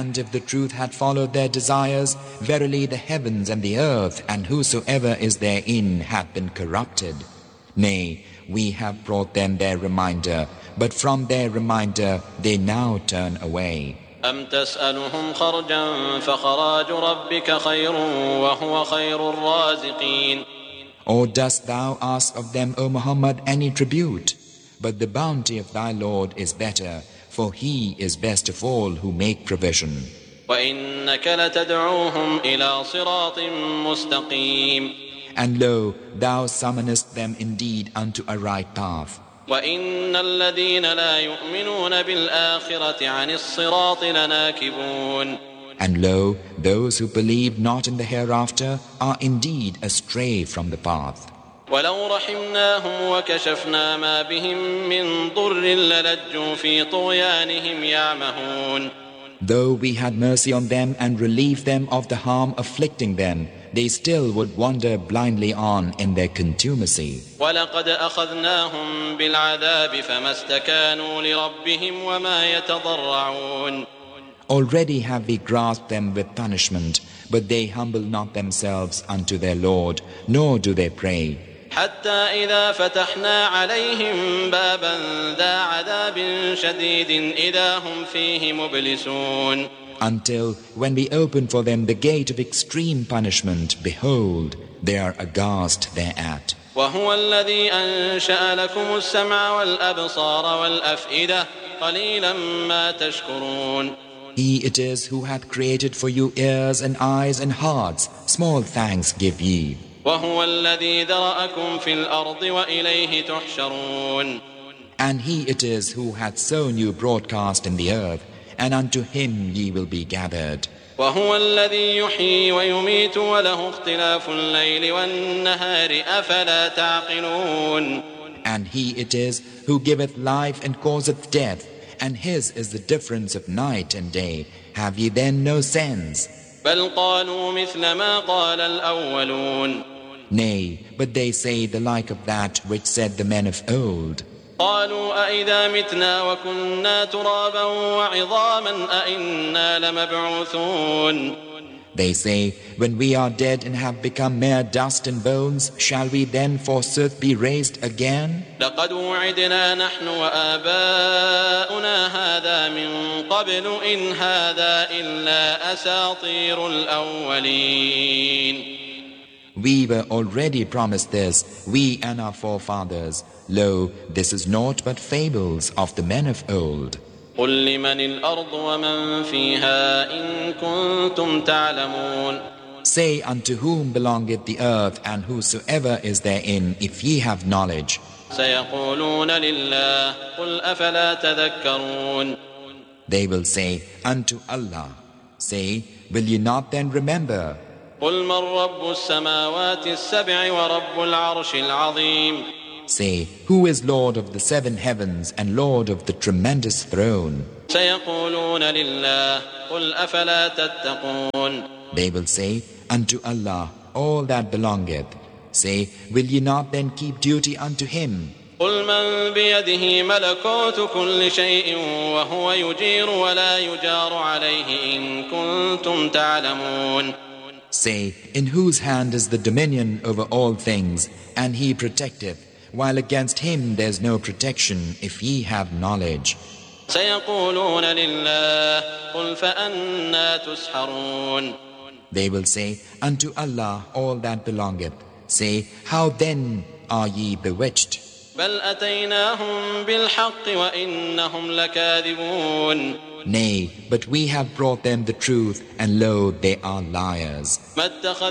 And if the truth had followed their desires, verily the heavens and the earth and whosoever is therein had been corrupted. Nay, we have brought them their reminder, but from their reminder they now turn away. أم تسألهم خرجا فخراج ربك خير وهو خير الرازقين. Or dost thou ask of them, O Muhammad, any tribute? But the bounty of thy Lord is better, for He is best of all who make provision. وإنك لتدعوهم إلى صراط مستقيم. And lo, thou summonest them indeed unto a right path. وإن الذين لا يؤمنون بالآخرة عن الصراط لناكبون. And lo, those who believe not in the hereafter are indeed astray from the path. ولو رحمناهم وكشفنا ما بهم من ضر للجوا في طغيانهم يعمهون. Though we had mercy on them and relieved them of the harm afflicting them, they still would wander blindly on in their contumacy. وَلَقَدْ أَخَذْنَاهُمْ بِالْعَذَابِ فَمَا اسْتَكَانُوا لِرَبِّهِمْ وَمَا يَتَضَرَّعُونَ. Already have we grasped them with punishment, but they humble not themselves unto their Lord, nor do they pray. حتى إذا فتحنا عليهم بابا ذا عذاب شديد إذا هم فيه مبلسون. Until when we open for them the gate of extreme punishment, behold, they are aghast thereat. وهو الذي أنشأ لكم السمع والأبصار والأفئدة قليلا ما تشكرون. He it is who hath created for you ears and eyes and hearts. Small thanks give ye. وهو الذي ذرأكم في الأرض وإليه تحشرون. And he it is who hath sown you broadcast in the earth, and unto him ye will be gathered. وهو الذي يحيي ويميت وله اختلاف الليل والنهار أفلا تعقلون. And he it is who giveth life and causeth death, and his is the difference of night and day. Have ye then no sense? بل قالوا مثل ما قال الأولون. Nay, but they say the like of that which said the men of old. قالوا أئذا متنا وكنا ترابا وعظاما أئنا لمبعوثون. They say, when we are dead and have become mere dust and bones, shall we then forsooth be raised again? لقد وعدنا نحن وآباؤنا هذا من قبل إن هذا إلا أساطير الأولين. We were already promised this, we and our forefathers. Lo, this is naught but fables of the men of old. قل لمن الأرض ومن فيها إن كنتم تعلمون. Say unto whom belongeth the earth and whosoever is therein, if ye have knowledge. سيقولون لله قل أفلا تذكرون. They will say, unto Allah. Say, will ye not then remember? قل من رب السماوات السبع ورب العرش العظيم. Say, who is Lord of the seven heavens and Lord of the tremendous throne? سيقولون لله قل أفلا تتقون. They will say, unto Allah, all that belongeth. Say, will ye not then keep duty unto Him? قل من بيده ملكوت كل شيء وهو يجير ولا يجار عليه إن كنتم تعلمون. Say, in whose hand is the dominion over all things, and He protecteth, while against Him there is no protection, if ye have knowledge. سيقولون لله قل فأنى تسحرون. They will say, unto Allah all that belongeth. Say, how then are ye bewitched? بل أتيناهم بالحق وإنهم لكاذبون. Nay, but we have brought them the truth, and lo, they are liars. ما اتخذ